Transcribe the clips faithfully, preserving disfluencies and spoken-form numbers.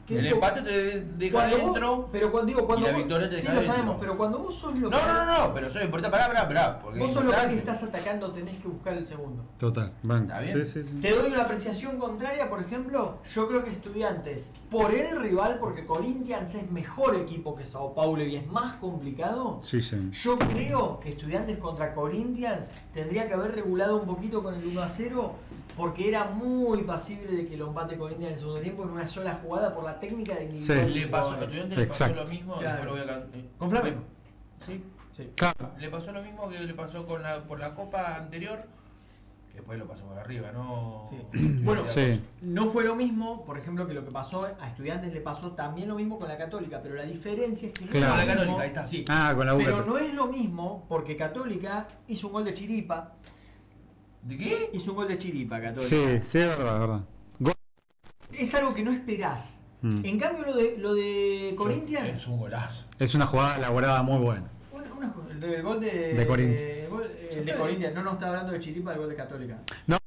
¿Qué El digo? empate te deja Cuando adentro. vos- pero cuando digo, cuando y la vos- victoria te sí deja lo adentro. sabemos, pero cuando vos sos No, local, no, no, no, pero soy importante. Pará, pará, pará. Porque vos es sos local y importante. estás atacando, tenés que buscar el segundo. Total, banco. ¿Está bien? Sí, sí, sí. Te doy una apreciación contraria, por ejemplo, yo creo que Estudiantes, por el rival, porque Corinthians es mejor equipo que Sao Paulo y es más complicado, Sí, sí. yo creo que Estudiantes contra Corinthians tendría que haber regulado un poquito con el uno a cero, porque era muy pasible de que lo empate Corinthians en el segundo tiempo en una sola jugada por la técnica de individual. Sí. Le pasó, a Estudiantes le pasó Exacto. lo mismo. Claro. después lo voy a can- eh, ¿Con Flamengo? Sí. Sí. Claro. Le pasó lo mismo que le pasó con la, por la copa anterior, que después lo pasó por arriba, ¿no? Sí. Bueno, Sí. no fue lo mismo, por ejemplo, que lo que pasó a Estudiantes le pasó también lo mismo con la Católica, pero la diferencia es que no Claro. es Con lo la mismo- Católica, ahí está. Sí. Ah, con la U. Pero no es lo mismo porque Católica hizo un gol de chiripa. ¿De qué? Hizo un gol de chiripa, Católica. Sí, sí, es verdad, es verdad. Gol. Es algo que no esperás. Mm. En cambio, lo de, lo de Corinthians. Es un golazo. Es una jugada elaborada muy buena. Una- una- el, del gol de, De Corinthians. El, gol- el de Corinthians. No nos está hablando de chiripa, el gol de Católica. No.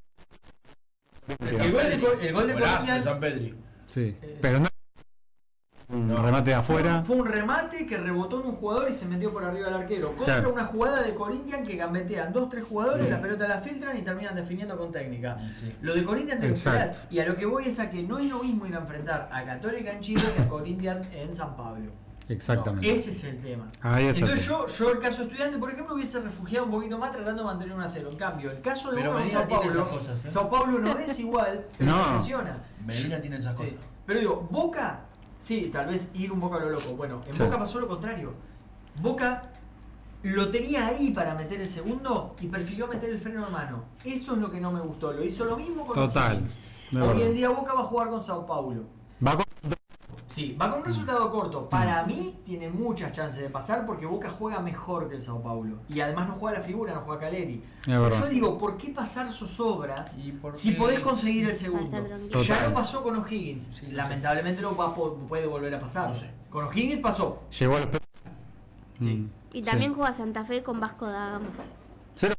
El gol de, Co- el gol de Golazo de Corinthians. San Pedri. Sí, Eh, pero no. Un no. remate de Fue, afuera. fue un remate que rebotó en un jugador y se metió por arriba del arquero. Contra Claro. una jugada de Corinthians que gambetean dos, tres jugadores, Sí. la pelota la filtran y terminan definiendo con técnica. Sí. Lo de Corinthians es Exacto. esperar. Y a lo que voy es a que no es lo mismo ir a enfrentar a Católica en Chile que a Corinthians en San Pablo. Exactamente. Ese es el tema. Ahí está. Entonces el tema. yo, yo el caso estudiante, por ejemplo, hubiese refugiado un poquito más tratando de mantener un a cero. En cambio, el caso de Pero Boca con Medina Sao tiene Paulo, esas cosas, ¿eh? Sao Paulo no es igual, pero No. funciona. Medina tiene esas Sí. cosas. Pero digo, Boca, sí, tal vez ir un poco a lo loco. Bueno, en Sí. Boca pasó lo contrario. Boca lo tenía ahí para meter el segundo y prefirió meter el freno de mano. Eso es lo que no me gustó. Lo hizo lo mismo con Total. O'Higgins. De Hoy verdad. en día Boca va a jugar con Sao Paulo. Va con- Sí, va con un resultado corto. Para mí tiene muchas chances de pasar porque Boca juega mejor que el Sao Paulo. Y además no juega la figura, no juega Caleri. Pero verdad. yo digo, ¿por qué pasar zozobras ¿Y por si qué? podés conseguir el segundo? Para estar tranquilo. Ya Total. no pasó con O'Higgins. Sí, Lamentablemente no va a po- puede volver a pasar. No sé. Con O'Higgins pasó. Llegó a los. pe- Sí. Mm. Y Sí. también juega Santa Fe con Vasco da Gama. Cero.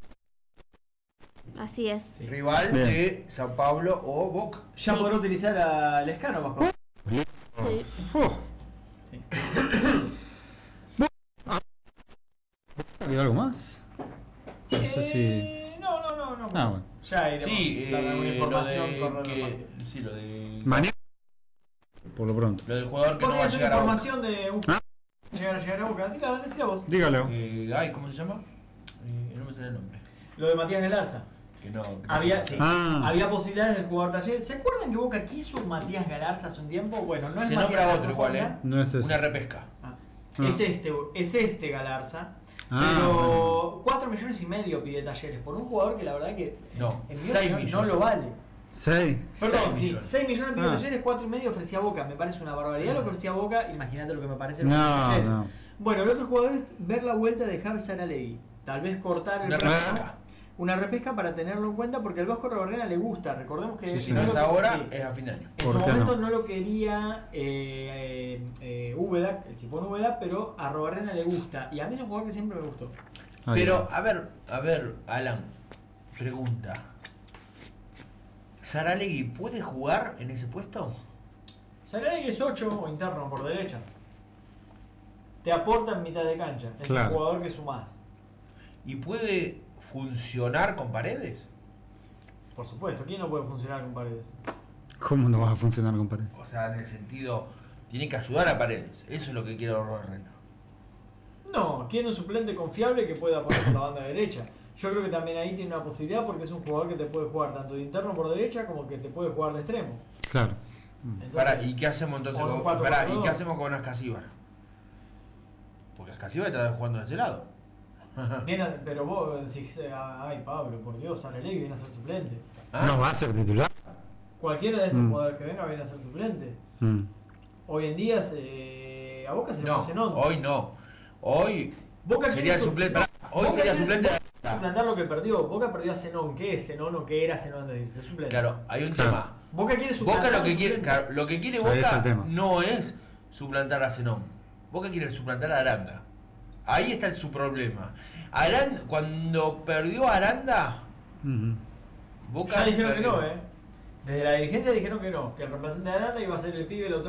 Así es. Rival Bien. de Sao Paulo o Boca. Ya Sí. podrá utilizar a Lescano bajo. Sí. Oh, Sí. ¿Había algo más? No sé si. Eh, no, no, no, no. Ah, bueno. Ya iremos Sí, dando alguna eh, lo información de con otro que, partido. sí, lo de Mañana. Por lo pronto. lo del jugador que no va Podría a ser llegar a Boca. información de un Ah. llegar a llegar a Boca. Tira, decila vos. Dígalo. Eh, ay, ¿cómo se llama? Eh, no me sale el nombre. Lo de Matías Galarza. Que no. que no Había, se sí, Ah. había posibilidades del jugador Taller. ¿Se acuerdan que Boca quiso un Matías Galarza hace un tiempo? Bueno, no es Se Matías nombra Galarza otro igual, Fonda. ¿eh? No es eso. Una repesca. Ah, Ah. Es este, es este Galarza. Ah, pero cuatro millones y medio pide Talleres por un jugador que la verdad que No, en mi seis opinión, millones. no lo vale. Seis. Perdón, seis sí, millones. seis millones pide Ah. Talleres, cuatro y medio ofrecía Boca. Me parece una barbaridad lo que ofrecía Boca. Imagínate lo que me parece lo que No, ofrecía Talleres. no. Bueno, el otro jugador es ver la vuelta de Javi Saralegui. Tal vez cortar el Una préstamo. repesca. Una repesca para tenerlo en cuenta porque al Vasco Rabarrena le gusta. Recordemos que Sí, Si sí. no es lo- ahora, sí. es a fin de año. En ¿Por su qué momento no? no, lo quería eh, eh, eh, Úbeda, el Sifón Úbeda, pero a Robarrena le gusta. Y a mí es un jugador que siempre me gustó. Ahí Pero, va. a ver, a ver, Alan, pregunta. ¿Saralegui puede jugar en ese puesto? Saralegui es ocho o interno por derecha. Te aporta en mitad de cancha. Es Claro. un jugador que sumás. ¿Y puede funcionar con Paredes? Por supuesto, ¿quién no puede funcionar con Paredes? ¿Cómo no vas a funcionar con pared? O sea, en el sentido, tiene que ayudar a Paredes. Eso es lo que quiere Robarrena. No, quiere un suplente confiable que pueda poner por la banda derecha. Yo creo que también ahí tiene una posibilidad porque es un jugador que te puede jugar tanto de interno por derecha como que te puede jugar de extremo. Claro. Entonces, Pará, ¿y qué hacemos entonces O en con, cuatro pará, cuatro ¿y dos. qué hacemos con Ascasíbar? Porque Ascasíbar está jugando de ese lado. viene a- pero vos decís, ay Pablo, por Dios, Saralegui viene a ser suplente. ¿Ah? No va a ser titular. Cualquiera de estos Mm. jugadores que venga viene a ser suplente. Mm. Hoy en día se- a Boca se le No, hace Zenón. hoy no. Hoy Boca sería quiere el su- suplente. pará, hoy Boca sería quiere suplente. suplantar lo que perdió. Boca perdió a Zenón. ¿Qué es Zenón o qué era Zenón de irse? Suplente. Claro, hay un Claro. tema. Boca quiere suplantar Boca lo a que un quiere, suplente. claro, lo que quiere Ahí está el Boca tema. no es suplantar a Zenón. Boca quiere suplantar a Aranda. Ahí está su problema. Aranda, cuando perdió a Aranda, Ujú. Boca Ya dijeron que perdió. no, ¿eh? Desde la dirigencia dijeron que no, que el reemplazante de Aranda iba a ser el pibe Lautaro